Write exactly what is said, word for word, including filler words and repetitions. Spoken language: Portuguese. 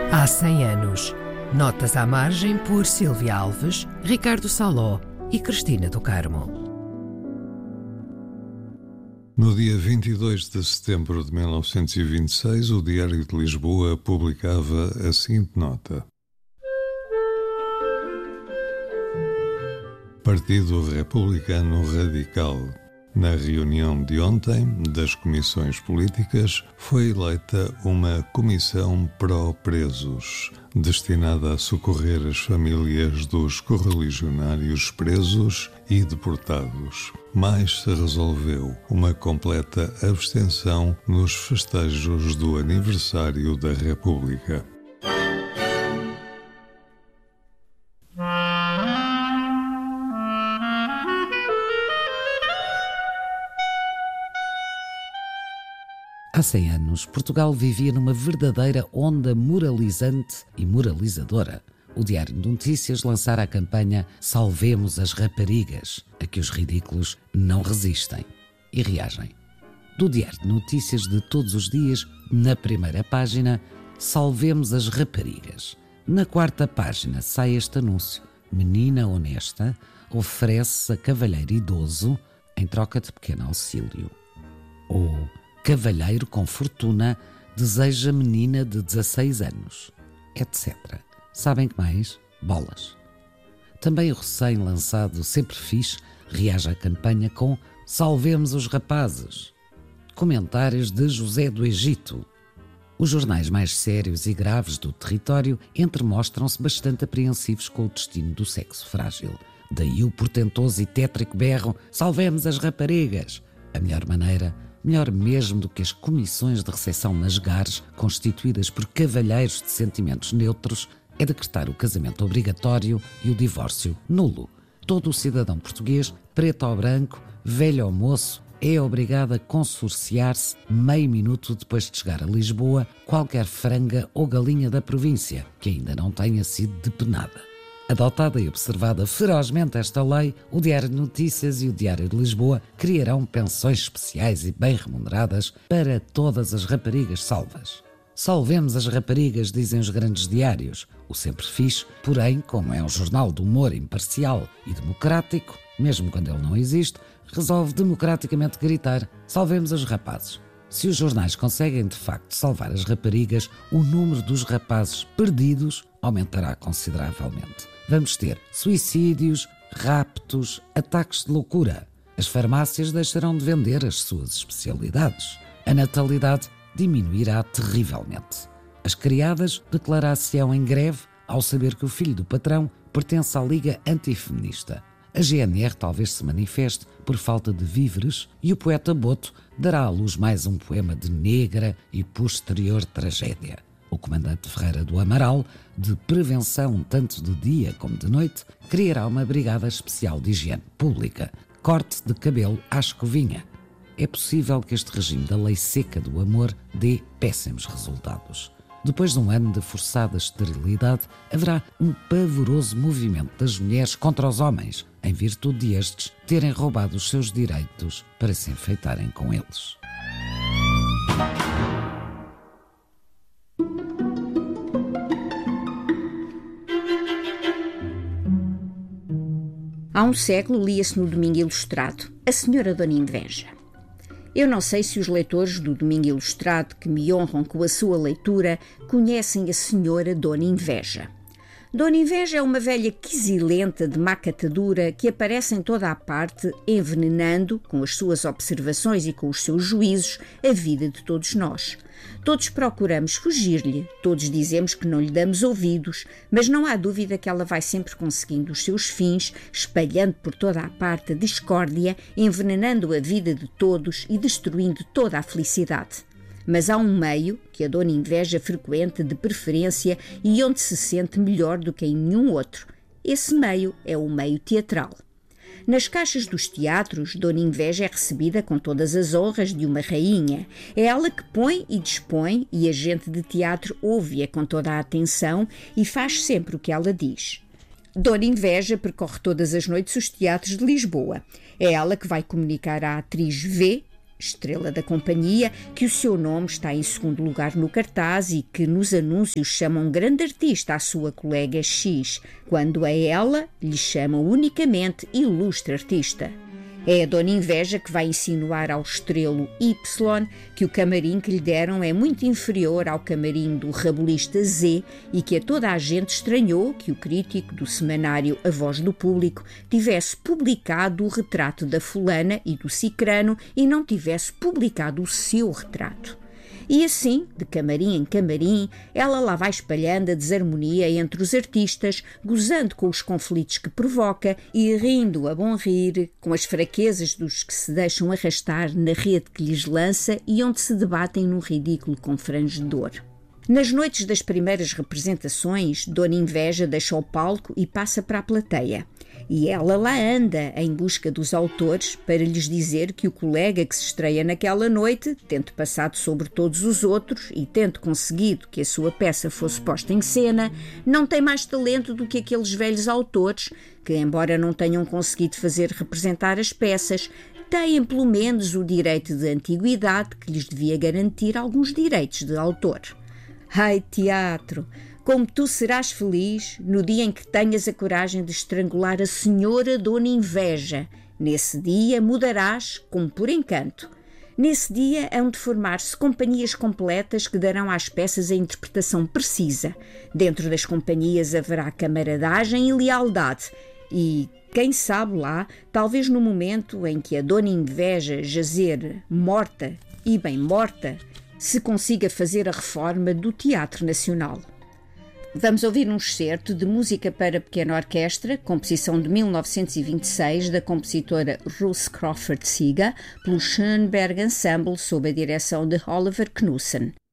Há cem anos. Notas à margem por Sílvia Alves, Ricardo Saló e Cristina do Carmo. No dia vinte e dois de setembro de mil novecentos e vinte e seis, o Diário de Lisboa publicava a seguinte nota: Partido Republicano Radical. Na reunião de ontem das comissões políticas foi eleita uma comissão pró-presos, destinada a socorrer as famílias dos correligionários presos e deportados. Mas se resolveu uma completa abstenção nos festejos do aniversário da República. Há cem anos, Portugal vivia numa verdadeira onda moralizante e moralizadora. O Diário de Notícias lançara a campanha Salvemos as Raparigas, a que os ridículos não resistem e reagem. Do Diário de Notícias de todos os dias, na primeira página, Salvemos as Raparigas. Na quarta página sai este anúncio: Menina honesta oferece a cavalheiro idoso em troca de pequeno auxílio. Ou cavalheiro com fortuna deseja menina de dezasseis anos, etcétera. Sabem que mais? Bolas. Também o recém-lançado Sempre Fixe reage à campanha com Salvemos os Rapazes. Comentários de José do Egito. Os jornais mais sérios e graves do território entremostram-se bastante apreensivos com o destino do sexo frágil. Daí o portentoso e tétrico berro Salvemos as Raparigas. A melhor maneira, melhor mesmo do que as comissões de recepção nas gares, constituídas por cavalheiros de sentimentos neutros, é decretar o casamento obrigatório e o divórcio nulo. Todo o cidadão português, preto ou branco, velho ou moço, é obrigado a consorciar-se meio minuto depois de chegar a Lisboa qualquer franga ou galinha da província que ainda não tenha sido depenada. Adotada e observada ferozmente esta lei, o Diário de Notícias e o Diário de Lisboa criarão pensões especiais e bem remuneradas para todas as raparigas salvas. Salvemos as raparigas, dizem os grandes diários. O Sempre Fixe, porém, como é um jornal de humor imparcial e democrático, mesmo quando ele não existe, resolve democraticamente gritar: salvemos os rapazes. Se os jornais conseguem de facto salvar as raparigas, o número dos rapazes perdidos aumentará consideravelmente. Vamos ter suicídios, raptos, ataques de loucura. As farmácias deixarão de vender as suas especialidades. A natalidade diminuirá terrivelmente. As criadas declarar-se-ão em greve ao saber que o filho do patrão pertence à Liga Antifeminista. A G N R talvez se manifeste por falta de víveres e o poeta Boto dará à luz mais um poema de negra e posterior tragédia. O comandante Ferreira do Amaral, de prevenção tanto de dia como de noite, criará uma brigada especial de higiene pública, corte de cabelo à escovinha. É possível que este regime da lei seca do amor dê péssimos resultados. Depois de um ano de forçada esterilidade, haverá um pavoroso movimento das mulheres contra os homens, em virtude de estes terem roubado os seus direitos para se enfeitarem com eles. Há um século lia-se no Domingo Ilustrado A Senhora Dona Inveja. Eu não sei se os leitores do Domingo Ilustrado, que me honram com a sua leitura, conhecem a Senhora Dona Inveja. Dona Inveja é uma velha quisilenta de má catadura que aparece em toda a parte, envenenando, com as suas observações e com os seus juízos, a vida de todos nós. Todos procuramos fugir-lhe, todos dizemos que não lhe damos ouvidos, mas não há dúvida que ela vai sempre conseguindo os seus fins, espalhando por toda a parte a discórdia, envenenando a vida de todos e destruindo toda a felicidade. Mas há um meio que a Dona Inveja frequenta de preferência e onde se sente melhor do que em nenhum outro. Esse meio é o meio teatral. Nas caixas dos teatros, Dona Inveja é recebida com todas as honras de uma rainha. É ela que põe e dispõe e a gente de teatro ouve-a com toda a atenção e faz sempre o que ela diz. Dona Inveja percorre todas as noites os teatros de Lisboa. É ela que vai comunicar à atriz V estrela da companhia, que o seu nome está em segundo lugar no cartaz e que nos anúncios chama um grande artista à sua colega X, quando a ela lhe chama unicamente ilustre artista. É a Dona Inveja que vai insinuar ao estrelo Y que o camarim que lhe deram é muito inferior ao camarim do rabulista Z e que a toda a gente estranhou que o crítico do semanário A Voz do Público tivesse publicado o retrato da fulana e do cicrano e não tivesse publicado o seu retrato. E assim, de camarim em camarim, ela lá vai espalhando a desarmonia entre os artistas, gozando com os conflitos que provoca e rindo a bom rir com as fraquezas dos que se deixam arrastar na rede que lhes lança e onde se debatem num ridículo confrangedor. Nas noites das primeiras representações, Dona Inveja deixa o palco e passa para a plateia. E ela lá anda, em busca dos autores, para lhes dizer que o colega que se estreia naquela noite, tendo passado sobre todos os outros e tendo conseguido que a sua peça fosse posta em cena, não tem mais talento do que aqueles velhos autores que, embora não tenham conseguido fazer representar as peças, têm pelo menos o direito de antiguidade que lhes devia garantir alguns direitos de autor. Ai, teatro! Como tu serás feliz no dia em que tenhas a coragem de estrangular a senhora Dona Inveja. Nesse dia mudarás como por encanto. Nesse dia hão de formar-se companhias completas que darão às peças a interpretação precisa. Dentro das companhias haverá camaradagem e lealdade. E, quem sabe lá, talvez no momento em que a Dona Inveja jazer morta e bem morta, se consiga fazer a reforma do Teatro Nacional. Vamos ouvir um excerto de música para pequena orquestra, composição de mil novecentos e vinte e seis, da compositora Ruth Crawford Siga, pelo Schoenberg Ensemble, sob a direção de Oliver Knussen.